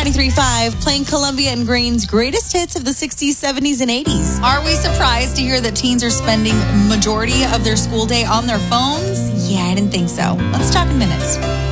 93.5, playing Columbia and Green's greatest hits of the 60s, 70s, and 80s. Are we surprised to hear that teens are spending majority of their school day on their phones? Yeah, I didn't think so. Let's talk in minutes.